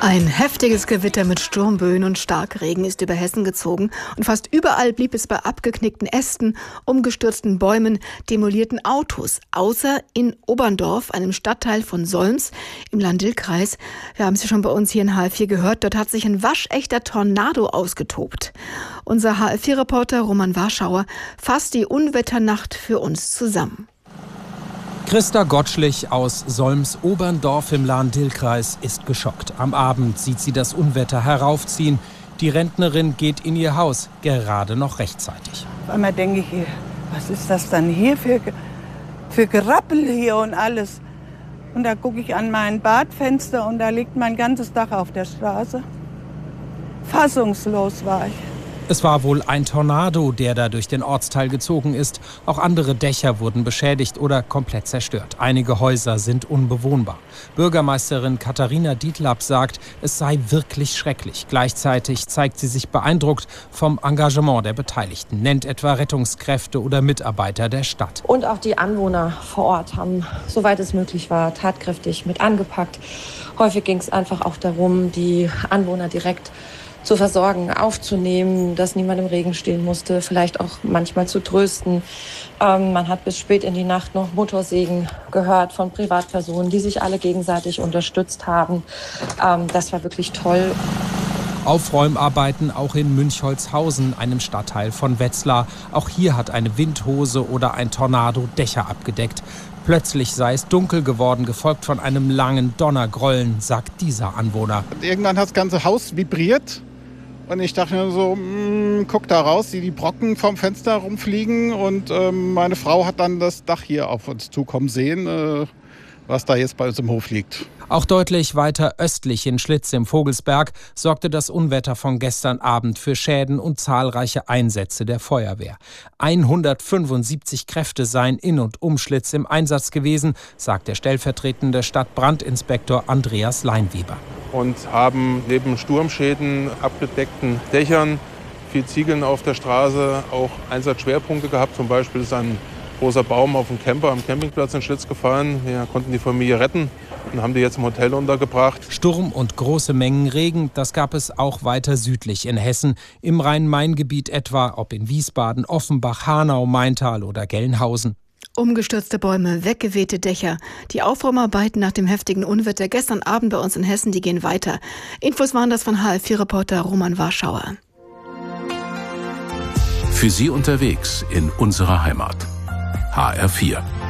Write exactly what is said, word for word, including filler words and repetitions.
Ein heftiges Gewitter mit Sturmböen und Starkregen ist über Hessen gezogen und fast überall blieb es bei abgeknickten Ästen, umgestürzten Bäumen, demolierten Autos, außer in Oberndorf, einem Stadtteil von Solms im Lahn-Dill-Kreis. Wir haben es ja schon bei uns hier in H F vier gehört, dort hat sich ein waschechter Tornado ausgetobt. Unser H F vier Reporter Roman Warschauer fasst die Unwetternacht für uns zusammen. Christa Gottschlich aus Solms-Oberndorf im Lahn-Dill-Kreis ist geschockt. Am Abend sieht sie das Unwetter heraufziehen. Die Rentnerin geht in ihr Haus, gerade noch rechtzeitig. Auf einmal denke ich, was ist das dann hier für, für Gerappel hier und alles. Und da gucke ich an mein Badfenster und da liegt mein ganzes Dach auf der Straße. Fassungslos war ich. Es war wohl ein Tornado, der da durch den Ortsteil gezogen ist. Auch andere Dächer wurden beschädigt oder komplett zerstört. Einige Häuser sind unbewohnbar. Bürgermeisterin Katharina Dietlapp sagt, es sei wirklich schrecklich. Gleichzeitig zeigt sie sich beeindruckt vom Engagement der Beteiligten, nennt etwa Rettungskräfte oder Mitarbeiter der Stadt. Und auch die Anwohner vor Ort haben, soweit es möglich war, tatkräftig mit angepackt. Häufig ging es einfach auch darum, die Anwohner direkt zu versorgen, aufzunehmen, dass niemand im Regen stehen musste, vielleicht auch manchmal zu trösten. Ähm, man hat bis spät in die Nacht noch Motorsägen gehört von Privatpersonen, die sich alle gegenseitig unterstützt haben. Ähm, das war wirklich toll. Aufräumarbeiten auch in Münchholzhausen, einem Stadtteil von Wetzlar. Auch hier hat eine Windhose oder ein Tornado Dächer abgedeckt. Plötzlich sei es dunkel geworden, gefolgt von einem langen Donnergrollen, sagt dieser Anwohner. Irgendwann hat das ganze Haus vibriert. Und ich dachte mir so, mh, guck da raus, die die Brocken vom Fenster rumfliegen. Und ähm, meine Frau hat dann das Dach hier auf uns zukommen sehen, äh, was da jetzt bei uns im Hof liegt. Auch deutlich weiter östlich in Schlitz im Vogelsberg sorgte das Unwetter von gestern Abend für Schäden und zahlreiche Einsätze der Feuerwehr. hundertfünfundsiebzig Kräfte seien in und um Schlitz im Einsatz gewesen, sagt der stellvertretende Stadtbrandinspektor Andreas Leinweber. Und haben neben Sturmschäden, abgedeckten Dächern, viel Ziegeln auf der Straße auch Einsatzschwerpunkte gehabt. Zum Beispiel ist ein großer Baum auf dem Camper am Campingplatz in Schlitz gefallen. Wir konnten die Familie retten und haben die jetzt im Hotel untergebracht. Sturm und große Mengen Regen, das gab es auch weiter südlich in Hessen. Im Rhein-Main-Gebiet etwa, ob in Wiesbaden, Offenbach, Hanau, Maintal oder Gelnhausen. Umgestürzte Bäume, weggewehte Dächer. Die Aufräumarbeiten nach dem heftigen Unwetter gestern Abend bei uns in Hessen, die gehen weiter. Infos waren das von H F vier Reporter Roman Warschauer. Für Sie unterwegs in unserer Heimat. H R vier.